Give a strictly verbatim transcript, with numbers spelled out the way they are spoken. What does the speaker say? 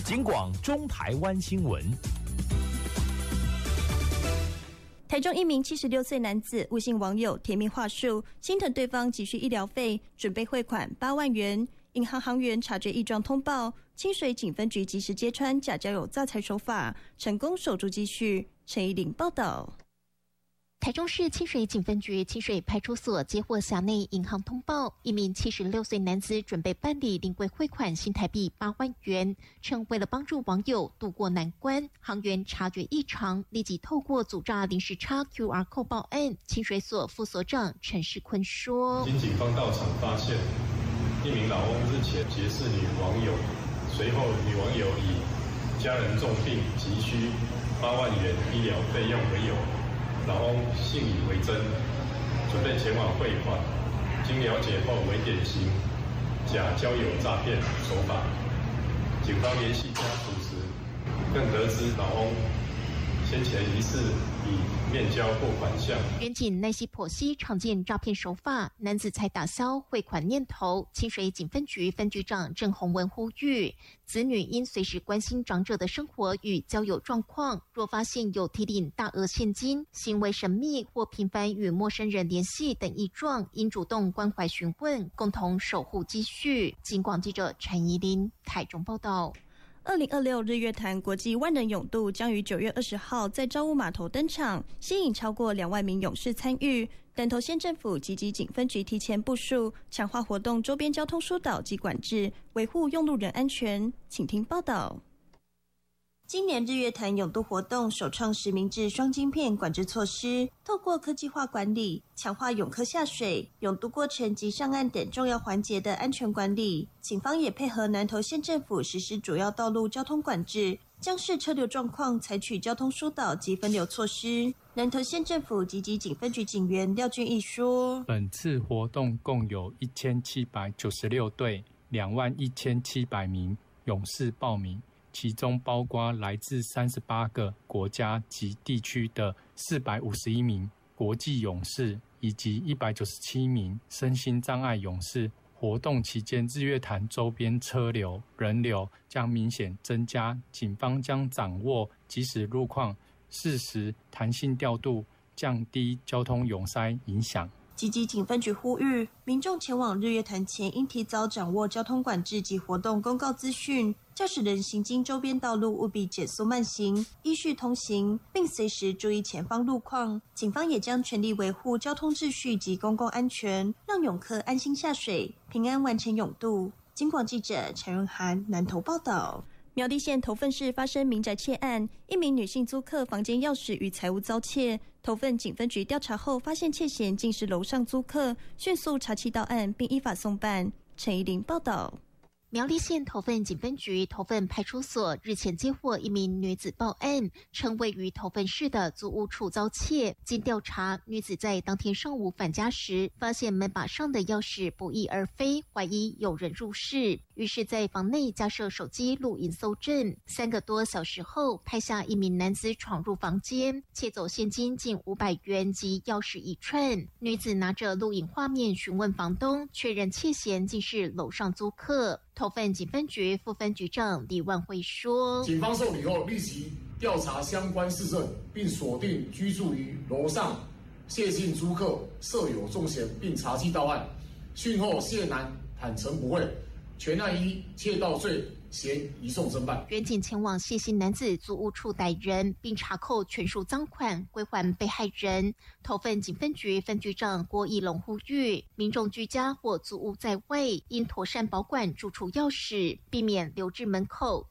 警广中台湾新闻。 台中一名七十六岁男子误信网友甜蜜话术，心疼对方急需医疗费，准备汇款八万元。银行行员察觉异状通报，清水警分局及时揭穿假交友诈财手法，成功守住积蓄。陈怡玲报道。 台中市清水警分局清水派出所接获辖内银行通报，一名七十六岁男子准备办理临柜汇款新台币八万元，称为了帮助网友渡过难关，行员察觉异常，立即透过阻诈临时插 Q R code 报案。清水所副所长陈世坤说： 经警方到场发现，一名老翁日前结识女网友，随后女网友以家人重病急需八万元医疗费用为由，老翁信以为真，准备前往汇款。经了解后，为典型假交友诈骗手法。警方联系家属时，更得知老翁先前疑似以面交过款项。 远警耐心剖析常见诈骗手法，男子才打消汇款念头。清水警分局分局长郑宏文呼吁，子女应随时关心长者的生活与交友状况，若发现有提领大额现金、行为神秘或频繁与陌生人联系等异状，应主动关怀询问，共同守护积蓄。警广记者陈怡琳台中报道。 二零二六日月潭国际万人泳渡将于九月二十号在招乌码头登场，吸引超过两万名泳士参与。南投县政府及警分局提前部署，强化活动周边交通疏导及管制，维护用路人安全。请听报道。今年日月潭泳渡活动首创实名制双晶片管制措施，透过科技化管理，强化泳客下水、泳渡过程及上岸等重要环节的安全管理。警方也配合南投县政府实施主要道路交通管制，将视车流状况采取交通疏导及分流措施。南投县政府及警警分局警员廖俊义说： 本次活动共有一千七百九十六队、两万一千七百名泳士报名，其中包括来自三十八个国家及地区的四百五十一名国际勇士，以及一百九十七名身心障碍勇士。活动期间，日月潭周边车流、人流将明显增加，警方将掌握即时路况，适时弹性调度，降低交通拥塞影响。 积极警分局呼吁民众前往日月潭前，应提早掌握交通管制及活动公告资讯，驾驶人行经周边道路务必减速慢行，依序通行，并随时注意前方路况。警方也将全力维护交通秩序及公共安全，让泳客安心下水，平安完成泳渡。警广记者陈润涵南投报道。苗栗县头份市发生民宅窃案，一名女性租客房间钥匙与财物遭窃。头份警分局调查后发现窃嫌竟是楼上租客，迅速查缉到案，并依法送办。陈怡玲报道。 苗栗县头份警分局头份派出所日前接获一名女子报案，称位于头份市的租屋处遭窃。经调查，女子在当天上午返家时，发现门把上的钥匙不翼而飞，怀疑有人入室，于是在房内架设手机录影搜证。三个多小时后，拍下一名男子闯入房间，窃走现金近五百元及钥匙一串。女子拿着录影画面询问房东，确认窃嫌竟是楼上租客。头份警分局副分局长李万辉说： 警方受理后，立即调查相关事证，并锁定居住于楼上谢姓租客设有重嫌，并查缉到案。讯后，谢男坦诚不讳，全案依窃盗罪嫌移送侦办。 远警前往谢姓男子租屋处逮人，并查扣全数赃款，归还被害人。头份警分局分局长郭义龙呼吁民众居家或租屋在外，应妥善保管住处钥匙，避免留至门口，